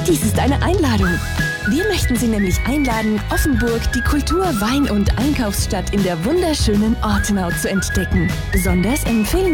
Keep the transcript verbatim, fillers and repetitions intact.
Dies ist eine Einladung. Wir möchten Sie nämlich einladen, Offenburg, die Kultur-, Wein- und Einkaufsstadt in der wunderschönen Ortenau zu entdecken. Besonders empfehlen